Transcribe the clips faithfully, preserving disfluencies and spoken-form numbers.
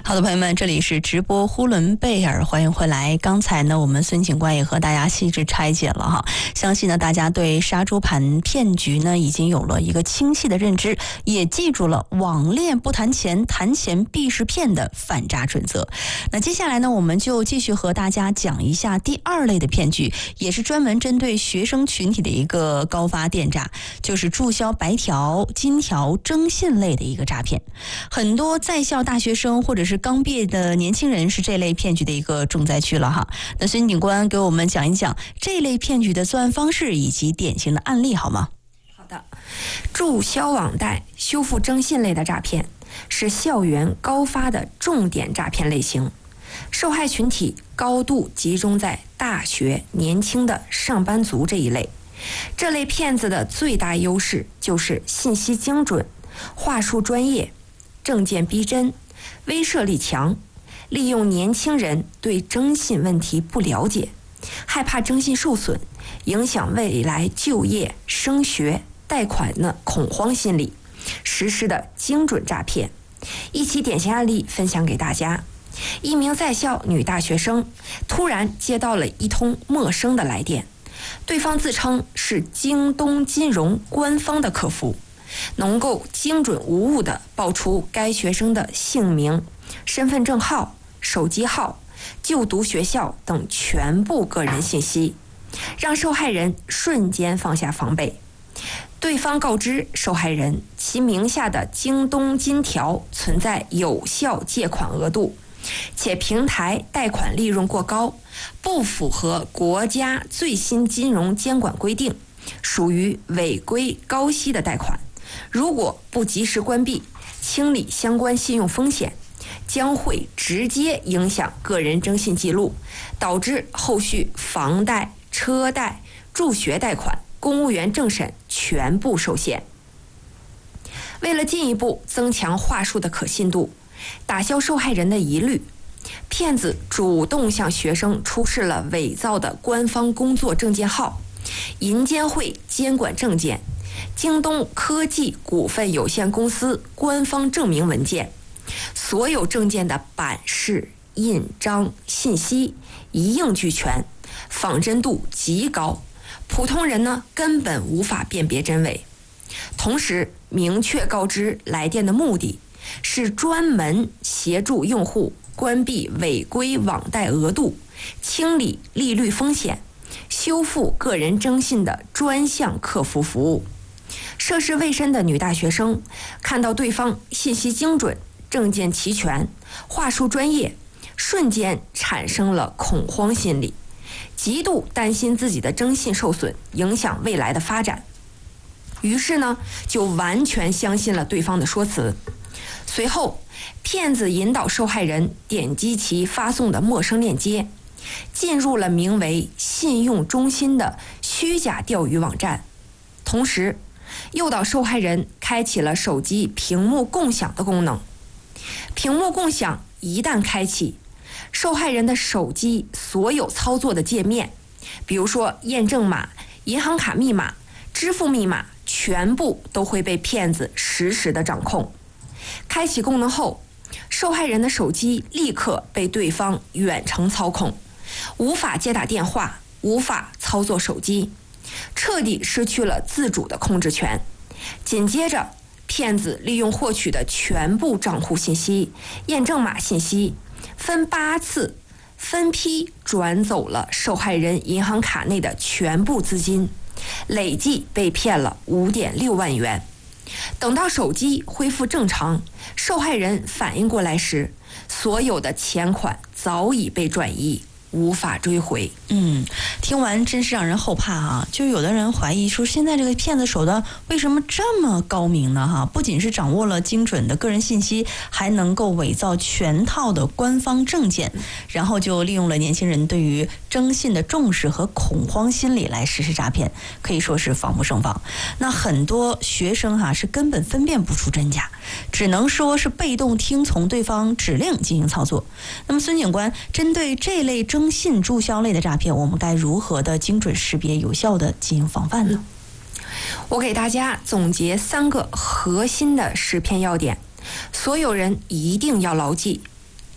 好的，朋友们，这里是直播呼伦贝尔，欢迎回来。刚才呢，我们孙警官也和大家细致拆解了哈，相信呢，大家对杀猪盘骗局呢已经有了一个清晰的认知，也记住了网恋不谈钱，谈钱必是骗的反诈准则。那接下来呢，我们就继续和大家讲一下第二类的骗局，也是专门针对学生群体的一个高发电诈，就是注销白条、金条征信类的一个诈骗。很多在校大学生或者是刚毕业的年轻人是这类骗局的一个重灾区了哈。那孙警官给我们讲一讲这类骗局的作案方式以及典型的案例好吗？ 好的，注销网贷、修复征信类的诈骗是校园高发的重点诈骗类型，受害群体高度集中在大学年轻的上班族这一类。这类骗子的最大优势就是信息精准、话术专业、证件逼真、威慑力强，利用年轻人对征信问题不了解，害怕征信受损，影响未来就业、升学、贷款的恐慌心理，实施的精准诈骗。一起典型案例分享给大家。一名在校女大学生突然接到了一通陌生的来电，对方自称是京东金融官方的客服，能够精准无误地报出该学生的姓名、身份证号、手机号、就读学校等全部个人信息，让受害人瞬间放下防备。对方告知受害人，其名下的京东金条存在有效借款额度，且平台贷款利润过高，不符合国家最新金融监管规定，属于违规高息的贷款。如果不及时关闭、清理相关信用风险，将会直接影响个人征信记录，导致后续房贷、车贷、助学贷款、公务员政审全部受限。为了进一步增强话术的可信度，打消受害人的疑虑，骗子主动向学生出示了伪造的官方工作证件号、银监会监管证件、京东科技股份有限公司官方证明文件，所有证件的版式、印章、信息一应俱全，仿真度极高，普通人呢根本无法辨别真伪。同时明确告知来电的目的是专门协助用户关闭违规网贷额度、清理利率风险、修复个人征信的专项客服服务。涉世未深的女大学生看到对方信息精准、证件齐全、话术专业，瞬间产生了恐慌心理，极度担心自己的征信受损，影响未来的发展。于是呢，就完全相信了对方的说辞。随后，骗子引导受害人点击其发送的陌生链接，进入了名为信用中心的虚假钓鱼网站，同时诱导受害人开启了手机屏幕共享的功能。屏幕共享一旦开启，受害人的手机所有操作的界面，比如说验证码、银行卡密码、支付密码，全部都会被骗子实时的掌控。开启功能后，受害人的手机立刻被对方远程操控，无法接打电话，无法操作手机，彻底失去了自主的控制权。紧接着，骗子利用获取的全部账户信息、验证码信息，分八次分批转走了受害人银行卡内的全部资金，累计被骗了 五点六万元。等到手机恢复正常，受害人反应过来时，所有的钱款早已被转移，无法追回。 嗯，听完真是让人后怕啊！就有的人怀疑说，现在这个骗子手段为什么这么高明呢？哈，不仅是掌握了精准的个人信息，还能够伪造全套的官方证件，然后就利用了年轻人对于征信的重视和恐慌心理来实施诈骗，可以说是防不胜防。那很多学生哈、啊、是根本分辨不出真假，只能说是被动听从对方指令进行操作。那么孙警官，针对这类征信注销类的诈骗，我们该如何的精准识别、有效的进行防范呢？ 我给大家总结三个核心的识骗要点，所有人一定要牢记。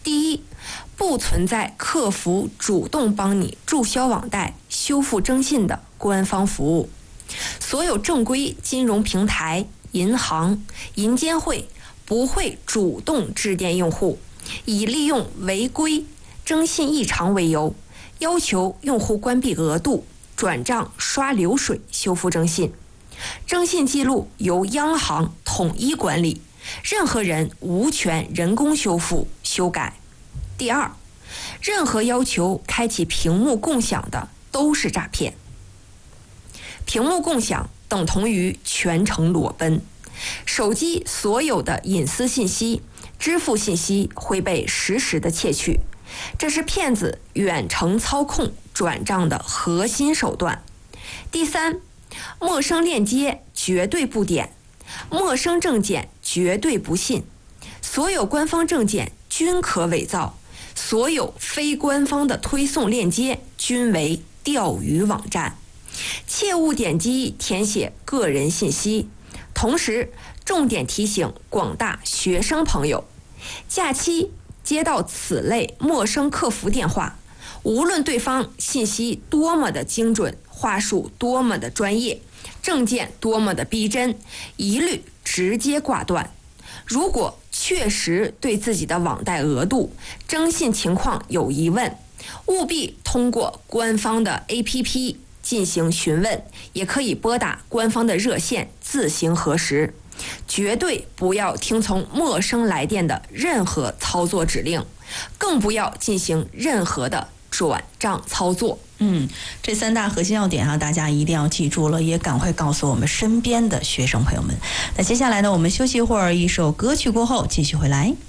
第一，不存在客服主动帮你注销网贷、修复征信的官方服务。所有正规金融平台、银行、银监会不会主动致电用户，以利用违规、征信异常为由，要求用户关闭额度、转账、刷流水修复征信。征信记录由央行统一管理，任何人无权人工修复、修改。第二，任何要求开启屏幕共享的都是诈骗。屏幕共享等同于全程裸奔，手机所有的隐私信息、支付信息会被实时的窃取，这是骗子远程操控转账的核心手段。第三，陌生链接绝对不点，陌生证件绝对不信，所有官方证件均可伪造，所有非官方的推送链接均为钓鱼网站，切勿点击填写个人信息。同时，重点提醒广大学生朋友，假期接到此类陌生客服电话，无论对方信息多么的精准，话术多么的专业，证件多么的逼真，一律直接挂断。如果确实对自己的网贷额度、征信情况有疑问，务必通过官方的 A P P 进行询问，也可以拨打官方的热线自行核实。绝对不要听从陌生来电的任何操作指令，更不要进行任何的转账操作。 嗯，这三大核心要点啊，大家一定要记住了，也赶快告诉我们身边的学生朋友们。那接下来呢，我们休息一会儿，一首歌曲过后继续回来。